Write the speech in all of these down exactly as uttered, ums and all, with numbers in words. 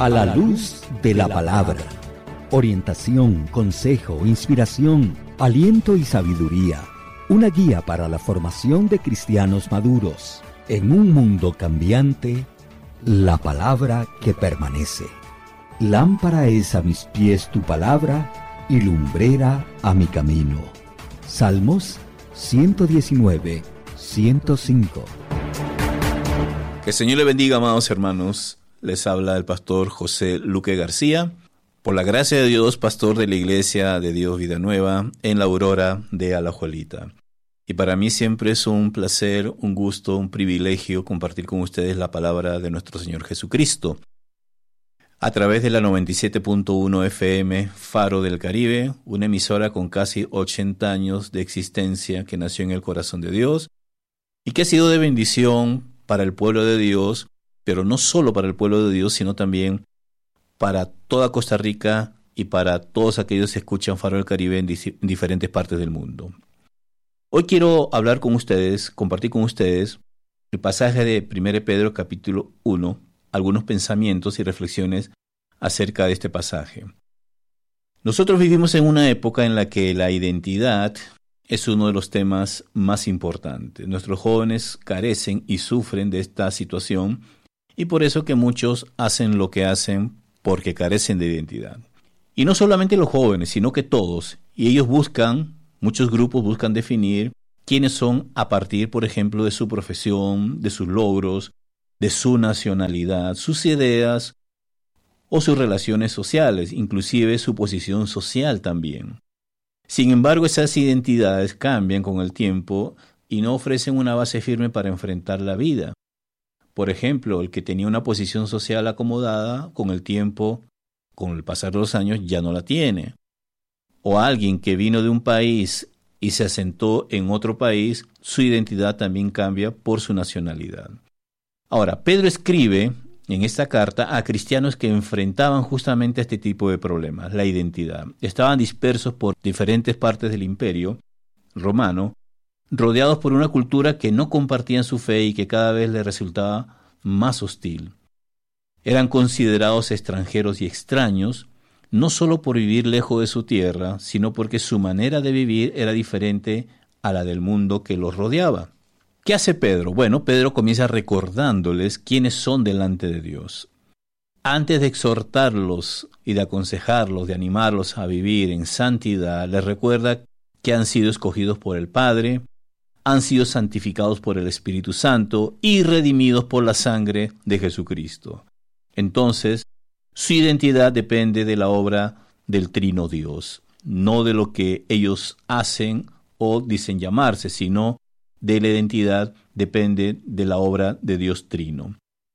A la luz de la palabra. Orientación, consejo, inspiración, aliento y sabiduría. Una guía para la formación de cristianos maduros. En un mundo cambiante, la palabra que permanece. Lámpara es a mis pies tu palabra y lumbrera a mi camino. Salmos ciento diecinueve, ciento cinco. Que el Señor le bendiga, amados hermanos. Les habla el pastor José Luque García. Por la gracia de Dios, pastor de la Iglesia de Dios Vida Nueva en la Aurora de Alajuelita. Y para mí siempre es un placer, un gusto, un privilegio compartir con ustedes la palabra de nuestro Señor Jesucristo. A través de la noventa y siete punto uno F M Faro del Caribe, una emisora con casi ochenta años de existencia que nació en el corazón de Dios y que ha sido de bendición para el pueblo de Dios, pero no solo para el pueblo de Dios, sino también para toda Costa Rica y para todos aquellos que escuchan Faro del Caribe en, dis- en diferentes partes del mundo. Hoy quiero hablar con ustedes, compartir con ustedes el pasaje de primera de Pedro capítulo uno, algunos pensamientos y reflexiones acerca de este pasaje. Nosotros vivimos en una época en la que la identidad es uno de los temas más importantes. Nuestros jóvenes carecen y sufren de esta situación y por eso que muchos hacen lo que hacen porque carecen de identidad. Y no solamente los jóvenes, sino que todos. Y ellos buscan, muchos grupos buscan definir quiénes son a partir, por ejemplo, de su profesión, de sus logros, de su nacionalidad, sus ideas o sus relaciones sociales, inclusive su posición social también. Sin embargo, esas identidades cambian con el tiempo y no ofrecen una base firme para enfrentar la vida. Por ejemplo, el que tenía una posición social acomodada, con el tiempo, con el pasar de los años, ya no la tiene. O alguien que vino de un país y se asentó en otro país, su identidad también cambia por su nacionalidad. Ahora, Pedro escribe en esta carta a cristianos que enfrentaban justamente este tipo de problemas, la identidad. Estaban dispersos por diferentes partes del imperio romano, rodeados por una cultura que no compartían su fe y que cada vez les resultaba más hostil. Eran considerados extranjeros y extraños, no solo por vivir lejos de su tierra, sino porque su manera de vivir era diferente a la del mundo que los rodeaba. ¿Qué hace Pedro? Bueno, Pedro comienza recordándoles quiénes son delante de Dios. Antes de exhortarlos y de aconsejarlos, de animarlos a vivir en santidad, les recuerda que han sido escogidos por el Padre, han sido santificados por el Espíritu Santo y redimidos por la sangre de Jesucristo. Entonces, su identidad depende de la obra del Trino Dios, no de lo que ellos hacen o dicen llamarse, sino de la identidad depende de la obra de Dios Trino.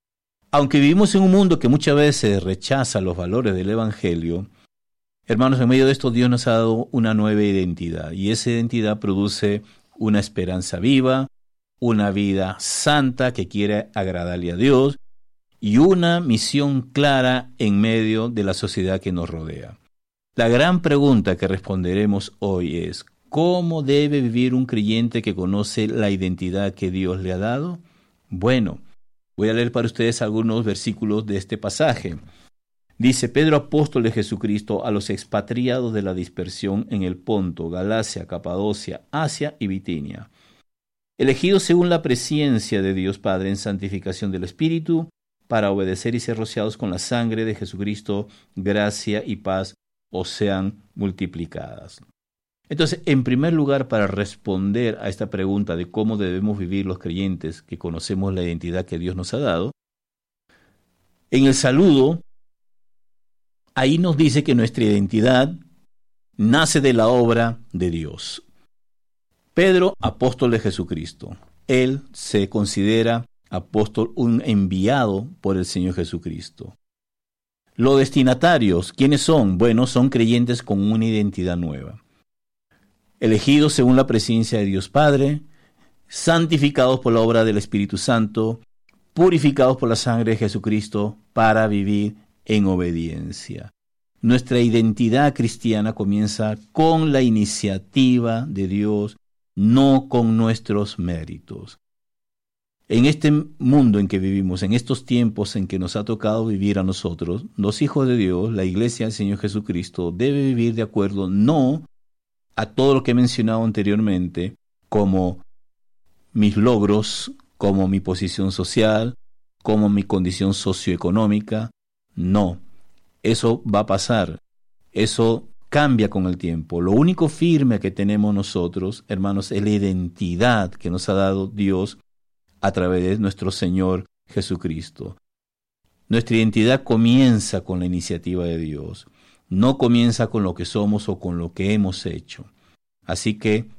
Aunque vivimos en un mundo que muchas veces rechaza los valores del Evangelio, hermanos, en medio de esto Dios nos ha dado una nueva identidad, y esa identidad produce una esperanza viva, una vida santa que quiere agradarle a Dios, y una misión clara en medio de la sociedad que nos rodea. La gran pregunta que responderemos hoy es: ¿cómo debe vivir un creyente que conoce la identidad que Dios le ha dado? Bueno, voy a leer para ustedes algunos versículos de este pasaje. Dice: Pedro, apóstol de Jesucristo, a los expatriados de la dispersión en el Ponto, Galacia, Capadocia, Asia y Bitinia, elegidos según la presciencia de Dios Padre en santificación del Espíritu, para obedecer y ser rociados con la sangre de Jesucristo, gracia y paz os sean multiplicadas. Entonces, en primer lugar, para responder a esta pregunta de cómo debemos vivir los creyentes que conocemos la identidad que Dios nos ha dado, en el saludo, ahí nos dice que nuestra identidad nace de la obra de Dios. Pedro, apóstol de Jesucristo. Él se considera apóstol, un enviado por el Señor Jesucristo. Los destinatarios, ¿quiénes son? Bueno, son creyentes con una identidad nueva. Elegidos según la presencia de Dios Padre, santificados por la obra del Espíritu Santo, purificados por la sangre de Jesucristo para vivir en obediencia. Nuestra identidad cristiana comienza con la iniciativa de Dios, no con nuestros méritos. En este mundo en que vivimos, en estos tiempos en que nos ha tocado vivir a nosotros, los hijos de Dios, la iglesia del Señor Jesucristo, debe vivir de acuerdo no a todo lo que he mencionado anteriormente, como mis logros, como mi posición social, como mi condición socioeconómica. No, eso va a pasar, eso cambia con el tiempo. Lo único firme que tenemos nosotros, hermanos, es la identidad que nos ha dado Dios a través de nuestro Señor Jesucristo. Nuestra identidad comienza con la iniciativa de Dios, no comienza con lo que somos o con lo que hemos hecho. Así que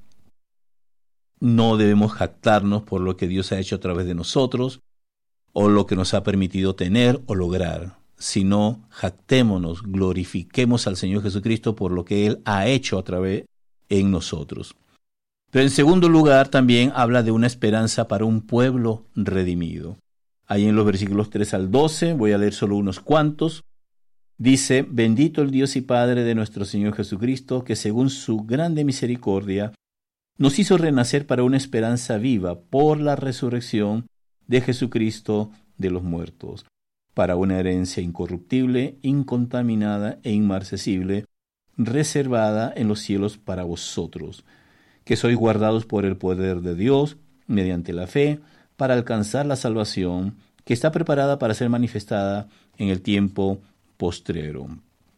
no debemos jactarnos por lo que Dios ha hecho a través de nosotros o lo que nos ha permitido tener o lograr, sino jactémonos, glorifiquemos al Señor Jesucristo por lo que Él ha hecho a través en nosotros. Pero en segundo lugar también habla de una esperanza para un pueblo redimido. Ahí en los versículos tres al doce, voy a leer solo unos cuantos. Dice: bendito el Dios y Padre de nuestro Señor Jesucristo, que según su grande misericordia nos hizo renacer para una esperanza viva por la resurrección de Jesucristo de los muertos, para una herencia incorruptible, incontaminada e inmarcesible, reservada en los cielos para vosotros, que sois guardados por el poder de Dios, mediante la fe, para alcanzar la salvación, que está preparada para ser manifestada en el tiempo postrero.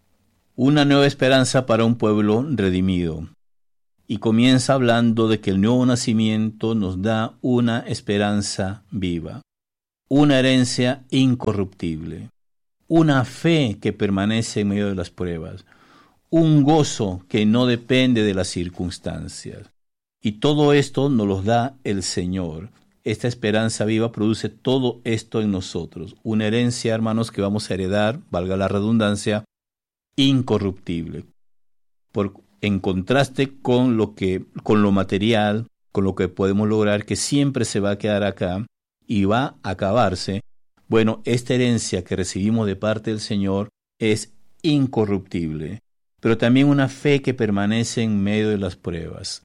Una nueva esperanza para un pueblo redimido. Y comienza hablando de que el nuevo nacimiento nos da una esperanza viva, una herencia incorruptible, una fe que permanece en medio de las pruebas, un gozo que no depende de las circunstancias. Y todo esto nos lo da el Señor. Esta esperanza viva produce todo esto en nosotros. Una herencia, hermanos, que vamos a heredar, valga la redundancia, incorruptible. Por, en contraste con lo que, con lo material, con lo que podemos lograr, que siempre se va a quedar acá y va a acabarse. Bueno, esta herencia que recibimos de parte del Señor es incorruptible, pero también una fe que permanece en medio de las pruebas.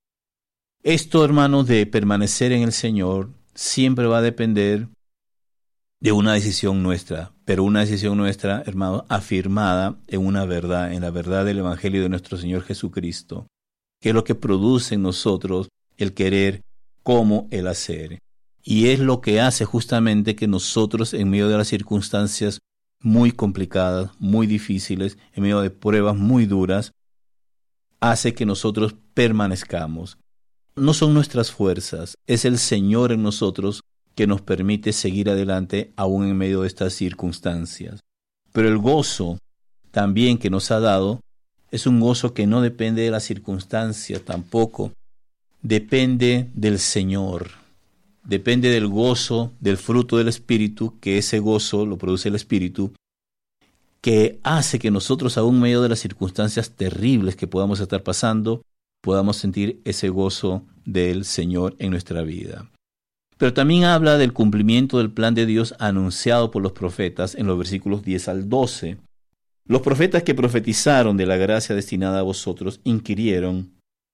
Esto, hermanos, de permanecer en el Señor siempre va a depender de una decisión nuestra, pero una decisión nuestra, hermanos, afirmada en una verdad, en la verdad del Evangelio de nuestro Señor Jesucristo, que es lo que produce en nosotros el querer como el hacer. Y es lo que hace justamente que nosotros, en medio de las circunstancias muy complicadas, muy difíciles, en medio de pruebas muy duras, hace que nosotros permanezcamos. No son nuestras fuerzas, es el Señor en nosotros que nos permite seguir adelante aún en medio de estas circunstancias. Pero el gozo también que nos ha dado es un gozo que no depende de las circunstancias tampoco, depende del Señor, depende del gozo, del fruto del Espíritu, que ese gozo lo produce el Espíritu, que hace que nosotros aún en medio de las circunstancias terribles que podamos estar pasando, podamos sentir ese gozo del Señor en nuestra vida. Pero también habla del cumplimiento del plan de Dios anunciado por los profetas en los versículos diez al doce. Los profetas que profetizaron de la gracia destinada a vosotros inquirieron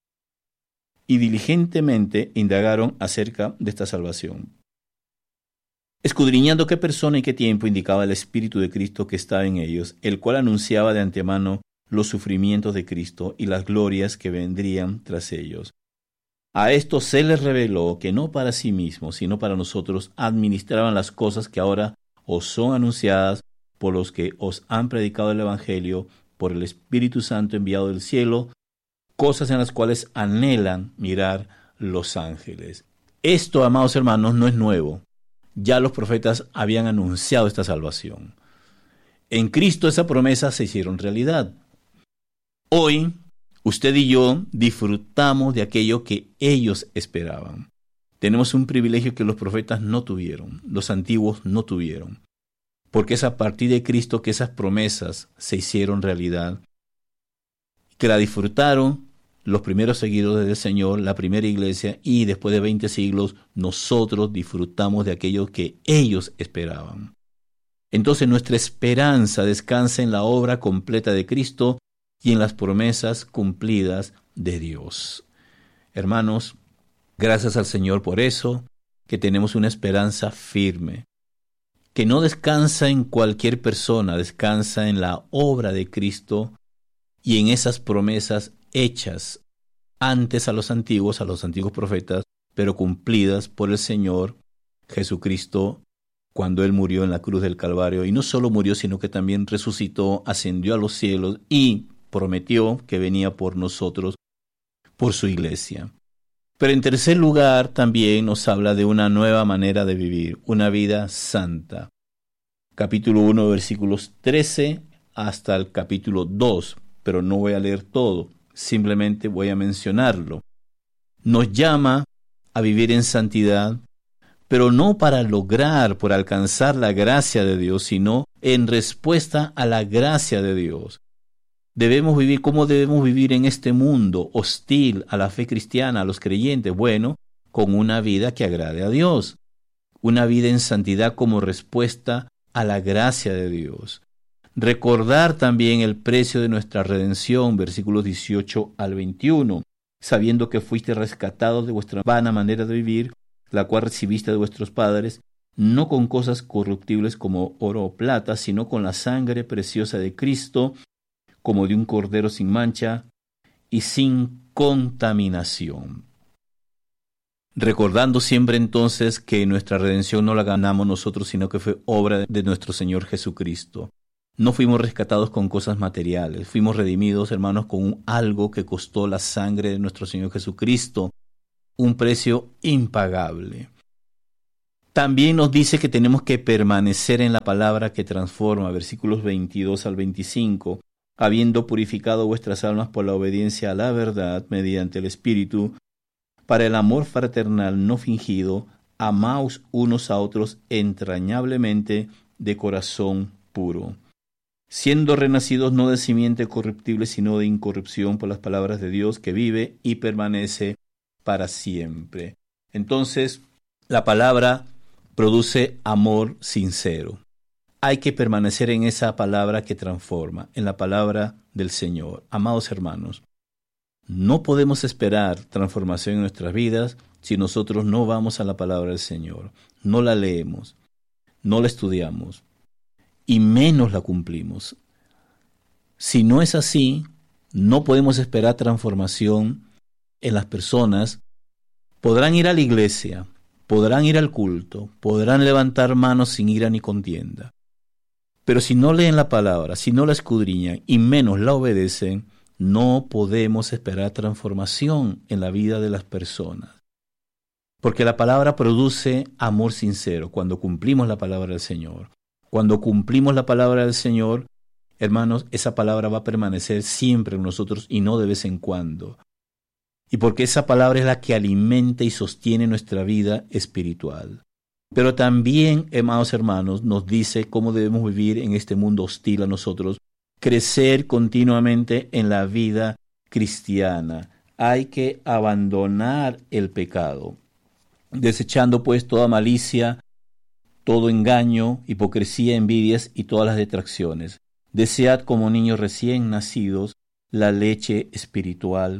y diligentemente indagaron acerca de esta salvación, escudriñando qué persona y qué tiempo indicaba el Espíritu de Cristo que estaba en ellos, el cual anunciaba de antemano los sufrimientos de Cristo y las glorias que vendrían tras ellos. A esto se les reveló que no para sí mismos, sino para nosotros administraban las cosas que ahora os son anunciadas por los que os han predicado el Evangelio por el Espíritu Santo enviado del cielo, cosas en las cuales anhelan mirar los ángeles. Esto, amados hermanos, no es nuevo. Ya los profetas habían anunciado esta salvación. En Cristo esa promesa se hicieron realidad. Hoy, usted y yo disfrutamos de aquello que ellos esperaban. Tenemos un privilegio que los profetas no tuvieron, los antiguos no tuvieron, porque es a partir de Cristo que esas promesas se hicieron realidad, que la disfrutaron los primeros seguidores del Señor, la primera iglesia, y después de veinte siglos nosotros disfrutamos de aquello que ellos esperaban. Entonces nuestra esperanza descansa en la obra completa de Cristo y en las promesas cumplidas de Dios. Hermanos, gracias al Señor por eso. que tenemos una esperanza firme, que no descansa en cualquier persona, descansa en la obra de Cristo y en esas promesas hechas antes a los antiguos, a los antiguos profetas, pero cumplidas por el Señor Jesucristo cuando Él murió en la cruz del Calvario. Y no solo murió, sino que también resucitó, ascendió a los cielos y prometió que venía por nosotros, por su iglesia. Pero en tercer lugar también nos habla de una nueva manera de vivir, una vida santa. Capítulo uno, versículos trece hasta el capítulo dos, pero no voy a leer todo, simplemente voy a mencionarlo. Nos llama a vivir en santidad, pero no para lograr, por alcanzar la gracia de Dios, sino en respuesta a la gracia de Dios. Debemos vivir, ¿cómo debemos vivir en este mundo hostil a la fe cristiana, a los creyentes? Bueno, con una vida que agrade a Dios, una vida en santidad como respuesta a la gracia de Dios. Recordar también el precio de nuestra redención, versículos dieciocho al veintiuno, sabiendo que fuiste rescatados de vuestra vana manera de vivir, la cual recibiste de vuestros padres, no con cosas corruptibles como oro o plata, sino con la sangre preciosa de Cristo, como de un cordero sin mancha y sin contaminación. Recordando siempre entonces que nuestra redención no la ganamos nosotros, sino que fue obra de nuestro Señor Jesucristo. No fuimos rescatados con cosas materiales, fuimos redimidos, hermanos, con un algo que costó la sangre de nuestro Señor Jesucristo, un precio impagable. También nos dice que tenemos que permanecer en la palabra que transforma, versículos veintidós al veinticinco, habiendo purificado vuestras almas por la obediencia a la verdad mediante el Espíritu, para el amor fraternal no fingido, amaos unos a otros entrañablemente de corazón puro, siendo renacidos no de simiente corruptible, sino de incorrupción por las palabras de Dios que vive y permanece para siempre. Entonces, la palabra produce amor sincero. Hay que permanecer en esa palabra que transforma, en la palabra del Señor. Amados hermanos, no podemos esperar transformación en nuestras vidas si nosotros no vamos a la palabra del Señor, no la leemos, no la estudiamos y menos la cumplimos. Si no es así, no podemos esperar transformación en las personas. Podrán ir a la iglesia, podrán ir al culto, podrán levantar manos sin ira ni contienda. Pero si no leen la palabra, si no la escudriñan y menos la obedecen, no podemos esperar transformación en la vida de las personas. Porque la palabra produce amor sincero cuando cumplimos la palabra del Señor. Cuando cumplimos la palabra del Señor, hermanos, esa palabra va a permanecer siempre en nosotros y no de vez en cuando. Y porque esa palabra es la que alimenta y sostiene nuestra vida espiritual. Pero también, amados hermanos, nos dice cómo debemos vivir en este mundo hostil a nosotros, crecer continuamente en la vida cristiana. Hay que abandonar el pecado, desechando pues toda malicia, todo engaño, hipocresía, envidias y todas las detracciones. Desead como niños recién nacidos la leche espiritual,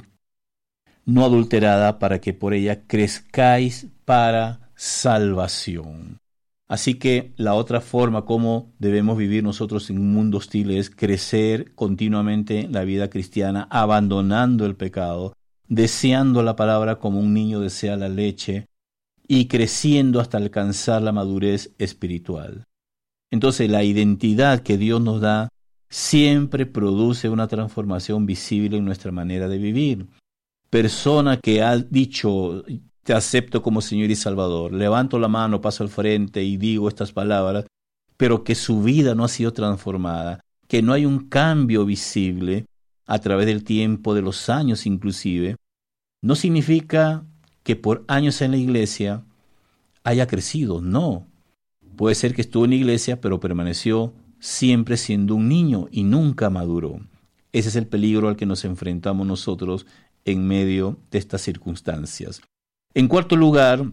no adulterada, para que por ella crezcáis para salvación. Así que la otra forma como debemos vivir nosotros en un mundo hostil es crecer continuamente en la vida cristiana, abandonando el pecado, deseando la palabra como un niño desea la leche y creciendo hasta alcanzar la madurez espiritual. Entonces la identidad que Dios nos da siempre produce una transformación visible en nuestra manera de vivir. Persona que ha dicho: te acepto como Señor y Salvador, levanto la mano, paso al frente y digo estas palabras, pero que su vida no ha sido transformada, que no hay un cambio visible a través del tiempo, de los años inclusive, no significa que por años en la iglesia haya crecido, no. Puede ser que estuvo en la iglesia, pero permaneció siempre siendo un niño y nunca maduró. Ese es el peligro al que nos enfrentamos nosotros en medio de estas circunstancias. En cuarto lugar,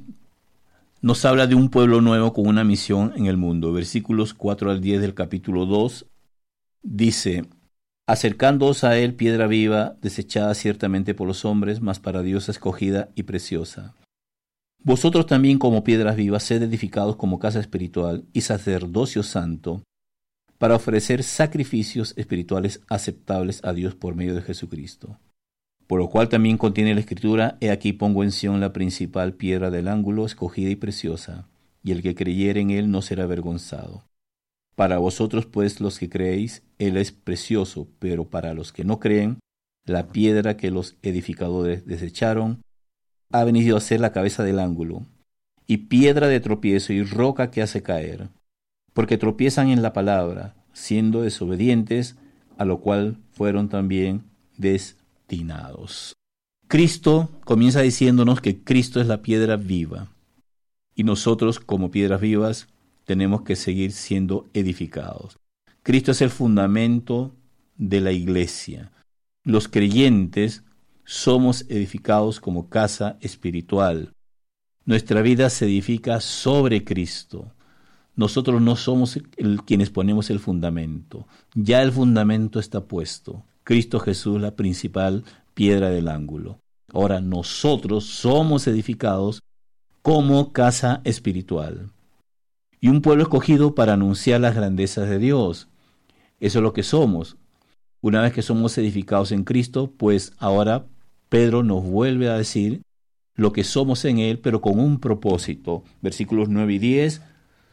nos habla de un pueblo nuevo con una misión en el mundo. Versículos cuatro al diez del capítulo dos dice: acercándoos a él, piedra viva, desechada ciertamente por los hombres, mas para Dios escogida y preciosa. Vosotros también como piedras vivas sed edificados como casa espiritual y sacerdocio santo, para ofrecer sacrificios espirituales aceptables a Dios por medio de Jesucristo. Por lo cual también contiene la Escritura: he aquí pongo en Sión la principal piedra del ángulo, escogida y preciosa, y el que creyere en él no será avergonzado. Para vosotros pues los que creéis, él es precioso, pero para los que no creen, la piedra que los edificadores desecharon ha venido a ser la cabeza del ángulo, y piedra de tropiezo y roca que hace caer, porque tropiezan en la palabra, siendo desobedientes, a lo cual fueron también destinados. Cristo comienza diciéndonos que Cristo es la piedra viva, y nosotros como piedras vivas tenemos que seguir siendo edificados. Cristo es el fundamento de la iglesia. Los creyentes somos edificados como casa espiritual. Nuestra vida se edifica sobre Cristo. Nosotros no somos el, quienes ponemos el fundamento. Ya el fundamento está puesto. Cristo Jesús, la principal piedra del ángulo. Ahora nosotros somos edificados como casa espiritual. Y un pueblo escogido para anunciar las grandezas de Dios. Eso es lo que somos. Una vez que somos edificados en Cristo, pues ahora Pedro nos vuelve a decir lo que somos en Él, pero con un propósito. Versículos nueve y diez.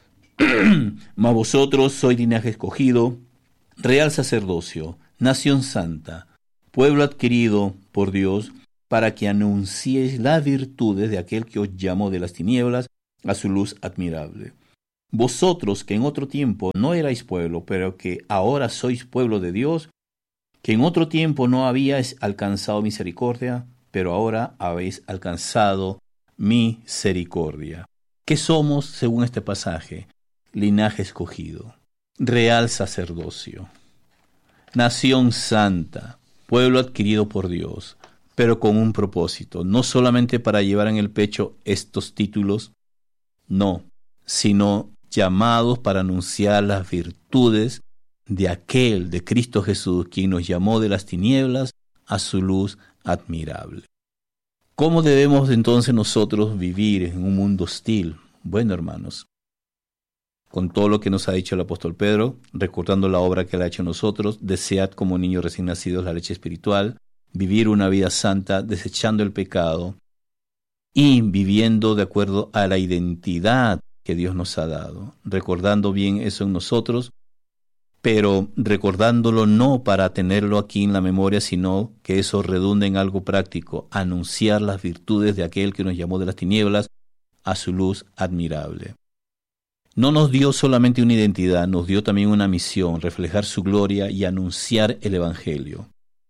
Mas vosotros sois linaje escogido, real sacerdocio, nación santa, pueblo adquirido por Dios, para que anunciéis las virtudes de aquel que os llamó de las tinieblas a su luz admirable. Vosotros que en otro tiempo no erais pueblo, pero que ahora sois pueblo de Dios, que en otro tiempo no habíais alcanzado misericordia, pero ahora habéis alcanzado misericordia. ¿Qué somos según este pasaje? Linaje escogido, real sacerdocio, nación santa, pueblo adquirido por Dios, pero con un propósito, no solamente para llevar en el pecho estos títulos, no, sino llamados para anunciar las virtudes de aquel, de Cristo Jesús, quien nos llamó de las tinieblas a su luz admirable. ¿Cómo debemos entonces nosotros vivir en un mundo hostil? Bueno, hermanos, con todo lo que nos ha dicho el apóstol Pedro, recordando la obra que él ha hecho en nosotros, desead como niños recién nacidos la leche espiritual, vivir una vida santa, desechando el pecado y viviendo de acuerdo a la identidad que Dios nos ha dado, recordando bien eso en nosotros, pero recordándolo no para tenerlo aquí en la memoria, sino que eso redunde en algo práctico, anunciar las virtudes de aquel que nos llamó de las tinieblas a su luz admirable. No nos dio solamente una identidad, nos dio también una misión, reflejar su gloria y anunciar el Evangelio.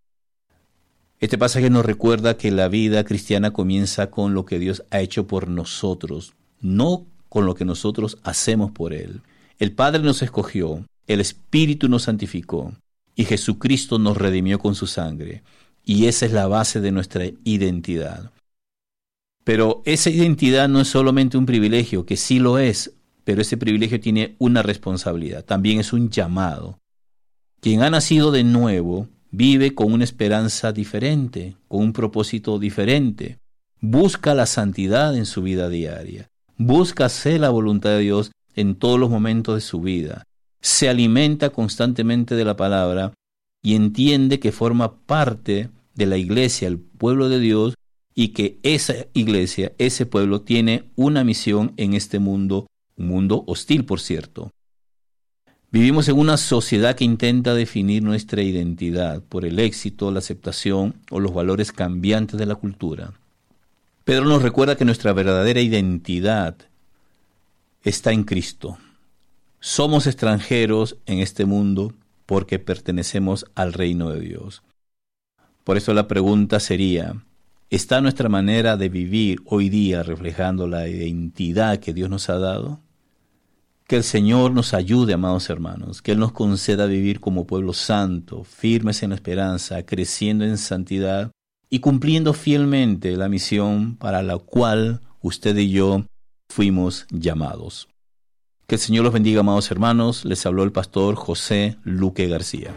Este pasaje nos recuerda que la vida cristiana comienza con lo que Dios ha hecho por nosotros, no con lo que nosotros hacemos por Él. El Padre nos escogió, el Espíritu nos santificó y Jesucristo nos redimió con su sangre. Y esa es la base de nuestra identidad. Pero esa identidad no es solamente un privilegio, que sí lo es, pero ese privilegio tiene una responsabilidad, también es un llamado. Quien ha nacido de nuevo vive con una esperanza diferente, con un propósito diferente. Busca la santidad en su vida diaria. Busca hacer la voluntad de Dios en todos los momentos de su vida. Se alimenta constantemente de la palabra y entiende que forma parte de la iglesia, el pueblo de Dios, y que esa iglesia, ese pueblo, tiene una misión en este mundo, un mundo hostil, por cierto. Vivimos en una sociedad que intenta definir nuestra identidad por el éxito, la aceptación o los valores cambiantes de la cultura. Pedro nos recuerda que nuestra verdadera identidad está en Cristo. Somos extranjeros en este mundo porque pertenecemos al reino de Dios. Por eso la pregunta sería, ¿está nuestra manera de vivir hoy día reflejando la identidad que Dios nos ha dado? Que el Señor nos ayude, amados hermanos, que Él nos conceda vivir como pueblo santo, firmes en la esperanza, creciendo en santidad y cumpliendo fielmente la misión para la cual usted y yo fuimos llamados. Que el Señor los bendiga, amados hermanos. Les habló el pastor José Luque García.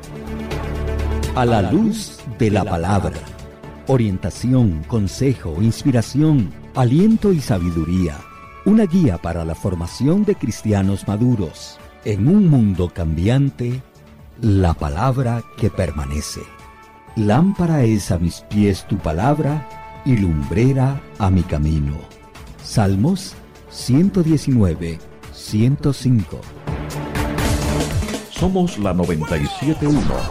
A la luz de la palabra. Orientación, consejo, inspiración, aliento y sabiduría. Una guía para la formación de cristianos maduros. En un mundo cambiante, la palabra que permanece. Lámpara es a mis pies tu palabra y lumbrera a mi camino. Salmos ciento diecinueve, ciento cinco. Somos la noventa y siete punto uno.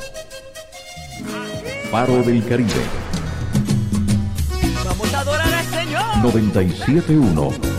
Faro del Caribe. Vamos a adorar al Señor. noventa y siete punto uno.